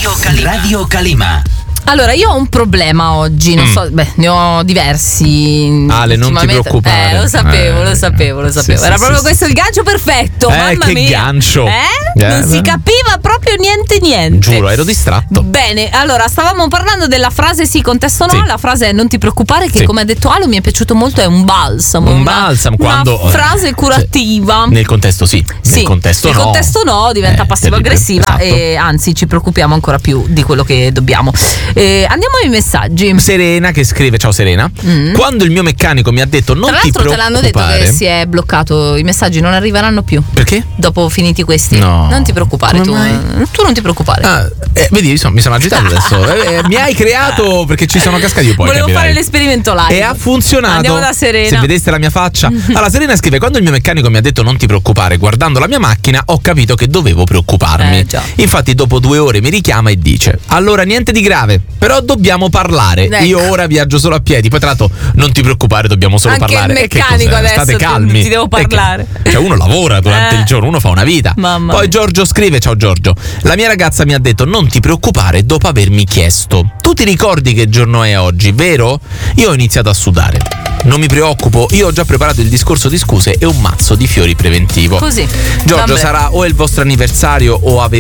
Radio Calima. Allora, io ho un problema oggi, non so, ne ho diversi. Ale, non ti preoccupare. Lo sapevo. Sì, Era proprio sì. questo il gancio perfetto, mamma che mia. gancio. Non si capiva proprio niente. Giuro, ero distratto. Bene, allora, stavamo parlando della frase sì, contesto no. Sì. La frase è non ti preoccupare, che Sì. come ha detto Ale mi è piaciuto molto, è un balsamo. Una frase curativa. Nel contesto sì. Nel contesto nel no. contesto no, diventa passivo-aggressiva, esatto. e anzi ci preoccupiamo ancora più di quello che dobbiamo. Andiamo ai messaggi. Serena che scrive: ciao Serena, quando il mio meccanico mi ha detto non Tra ti l'altro te l'hanno detto preoccupare. che si è bloccato, i messaggi non arriveranno più. Perché? Dopo finiti questi. No. Non ti preoccupare. Tu non ti preoccupare. Vedi, mi sono agitato adesso. Mi hai creato perché ci sono cascati poi. Volevo capirai. fare l'esperimento live. E ha funzionato. Andiamo da Serena. Se vedeste la mia faccia. Allora Serena scrive: quando il mio meccanico mi ha detto non ti preoccupare, guardando la mia macchina ho capito che dovevo preoccuparmi. Già. Infatti dopo 2 ore mi richiama e dice: allora niente di grave, però dobbiamo parlare. Ecco. Io ora viaggio solo a piedi. Poi tra l'altro non ti preoccupare, dobbiamo solo Anche parlare. il E che meccanico cos'è? adesso State calmi. ti devo parlare. Cioè uno lavora durante il giorno, uno fa una vita. Mamma Poi mia. Giorgio scrive: ciao Giorgio, la mia ragazza mi ha detto non ti preoccupare dopo avermi chiesto: tu ti ricordi che giorno è oggi, vero? Io ho iniziato a sudare. Non mi preoccupo, io ho già preparato il discorso di scuse e un mazzo di fiori preventivo. Così. Giorgio, Vabbè. sarà o il vostro anniversario o avete